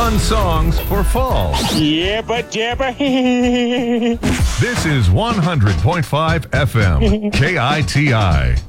fun songs for fall. Jabba jabba. This is 100.5 FM, KITI.